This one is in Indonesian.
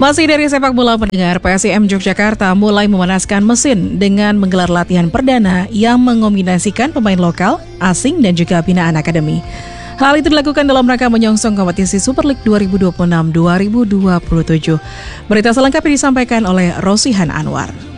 Masih dari sepak bola pendengar, PSIM Yogyakarta mulai memanaskan mesin dengan menggelar latihan perdana yang mengombinasikan pemain lokal, asing, dan juga binaan akademi. Hal itu dilakukan dalam rangka menyongsong kompetisi Super League 2026-2027. Berita selengkapnya disampaikan oleh Rosihan Anwar.